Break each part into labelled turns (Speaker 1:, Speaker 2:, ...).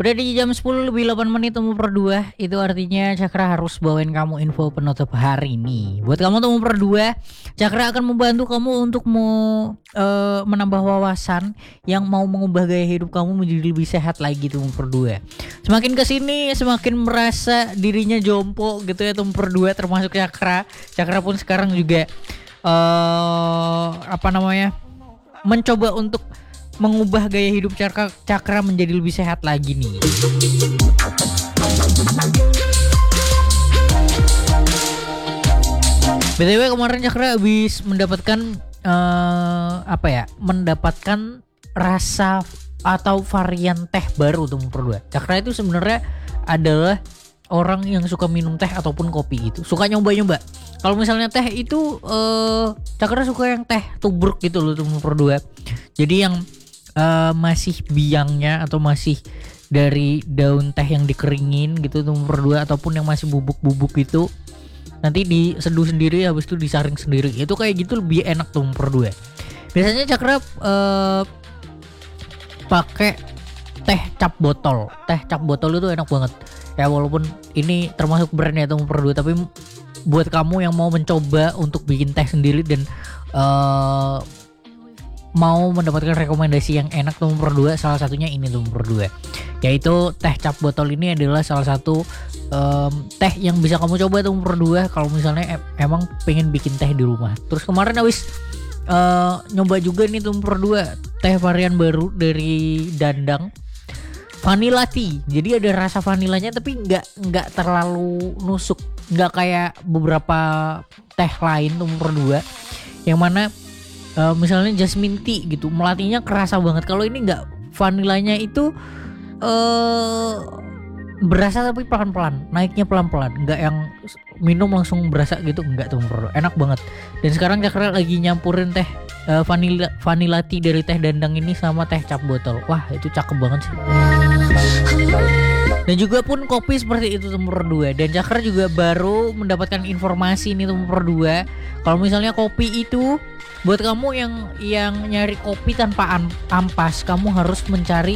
Speaker 1: Udah di jam 10 lebih 8 menit temu per 2. Itu artinya Cakra harus bawain kamu info penutup hari ini. Buat kamu temu per 2, Cakra akan membantu kamu untuk menambah wawasan yang mau mengubah gaya hidup kamu menjadi lebih sehat lagi temu per 2. Semakin kesini semakin merasa dirinya jompo gitu ya temu per 2, termasuk Cakra. Cakra pun sekarang juga mencoba untuk mengubah gaya hidup Cakra menjadi lebih sehat lagi nih. BTW kemarin Cakra habis mendapatkan mendapatkan rasa atau varian teh baru tuh berdua. Cakra itu sebenarnya adalah orang yang suka minum teh ataupun kopi gitu, suka nyoba-nyoba. Kalau misalnya teh itu Cakra suka yang teh tubruk gitu loh tuh berdua. Jadi yang masih biangnya atau masih dari daun teh yang dikeringin gitu tuh berdua, ataupun yang masih bubuk-bubuk itu nanti diseduh sendiri habis itu disaring sendiri. Itu kayak gitu lebih enak tuh berdua. Biasanya Cakra pakai teh cap botol. Teh cap botol itu enak banget. Ya walaupun ini termasuk brandnya tuh berdua, tapi buat kamu yang mau mencoba untuk bikin teh sendiri dan mau mendapatkan rekomendasi yang enak nomor 2, salah satunya ini nomor 2, yaitu teh cap botol. Ini adalah salah satu teh yang bisa kamu coba nomor 2 kalau misalnya emang pengen bikin teh di rumah. Terus kemarin habis nyoba juga nih nomor 2 teh varian baru dari Dandang, vanilla tea. Jadi ada rasa vanilanya tapi nggak terlalu nusuk, nggak kayak beberapa teh lain nomor 2 yang mana misalnya jasmine tea gitu, melatinya kerasa banget. Kalau ini enggak, vanilanya itu berasa tapi pelan-pelan, naiknya pelan-pelan, enggak yang minum langsung berasa gitu, enggak tuh bro. Enak banget. Dan sekarang Cakra lagi nyampurin teh vanilla tea dari teh Dandang ini sama teh cap botol. Wah, itu cakep banget sih. Dan juga pun kopi seperti itu nomor 2. Dan Cakra juga baru mendapatkan informasi ini nomor 2. Kalau misalnya kopi itu buat kamu yang nyari kopi tanpa ampas, kamu harus mencari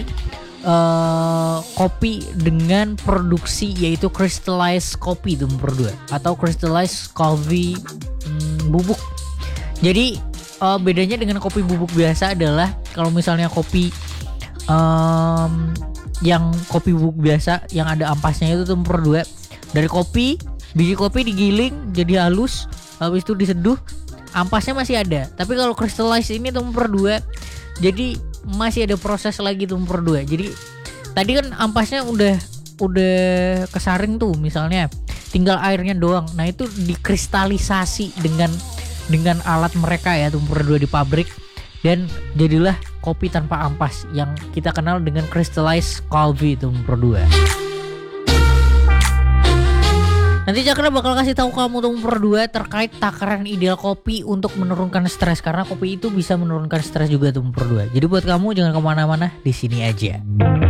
Speaker 1: kopi dengan produksi yaitu crystallized kopi nomor 2 atau crystallized coffee bubuk. Jadi bedanya dengan kopi bubuk biasa adalah kalau misalnya kopi yang kopi bubuk biasa yang ada ampasnya itu nomor 2, dari biji kopi digiling jadi halus, habis itu diseduh, ampasnya masih ada. Tapi kalau crystallized ini nomor 2, jadi masih ada proses lagi nomor 2. Jadi tadi kan ampasnya udah kesaring tuh, misalnya tinggal airnya doang. Nah itu dikristalisasi dengan alat mereka ya nomor 2 di pabrik, dan jadilah kopi tanpa ampas yang kita kenal dengan crystallized coffee itu nomor 2. Nanti Cakra bakal kasih tahu kamu nomor 2 terkait takaran ideal kopi untuk menurunkan stres, karena kopi itu bisa menurunkan stres juga nomor 2. Jadi buat kamu jangan kemana-mana, di sini aja.